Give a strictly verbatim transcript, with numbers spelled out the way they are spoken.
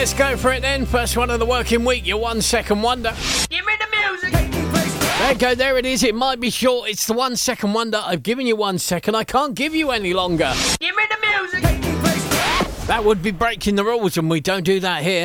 let's go for it then. First one of the working week, your one second wonder. Give me the music. There you go, there it is. It might be short. It's the one second wonder. I've given you one second. I can't give you any longer. Give me the music. That would be breaking the rules, and we don't do that here.